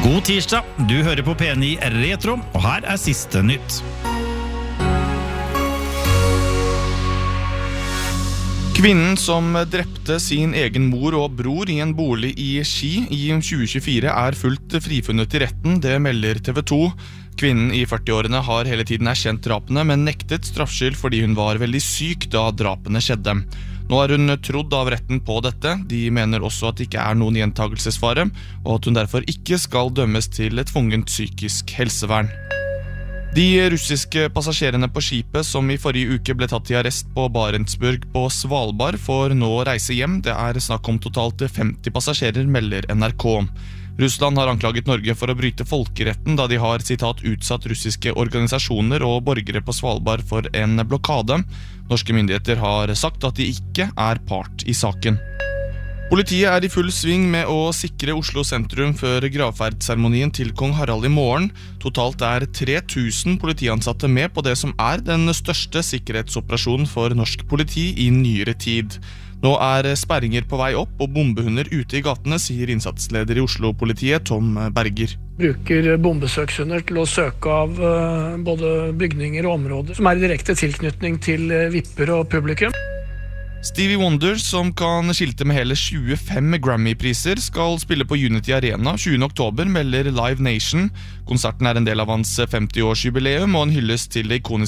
God tirsdag, du hører på P9 Retro, og her siste nytt. Kvinnen som drepte sin egen mor og bror i en bolig i Ski i 2024 fullt frifunnet i retten, det melder TV 2. Kvinnen i 40-årene har hele tiden erkjent drapene, men nektet straffskyld fordi hun var veldig syk da drapene skjedde. Nå hun trodd av retten på dette. De mener også at det ikke noen gjentagelsesfare, og at hun derfor ikke skal dømmes til et tvungent psykisk helsevern. De russiske passasjerene på skipet som i forrige uke ble tatt i arrest på Barentsburg på Svalbard får nå reise hjem. Det snakk om totalt 50 passasjerer, melder NRK. Russland har anklaget Norge for å bryte folkeretten da de har citat, utsatt russiske organisasjoner og borgere på Svalbard for en blokade. Norske myndigheter har sagt at de ikke part i saken. Politiet i full sving med å sikre Oslo sentrum før gravferdsseremonien til kong Harald i morgen. Totalt 3000 politiansatte med på det som den største sikkerhetsoperasjonen for norsk politi i nyere tid. Nå sperringer på vei opp og bombehunder ute i gatene, sier innsatsleder i Oslo-politiet Tom Berger. Bruker bombesøkshunder til å søke av både bygninger og områder som i direkte tilknytning til vipper og publikum. Stevie Wonder, som kan skilte med hele 25 Grammy-priser, skal spille på Unity Arena 20. oktober, melder Live Nation. Konserten en del av hans 50-årsjubileum og en hyllest til det ikoniske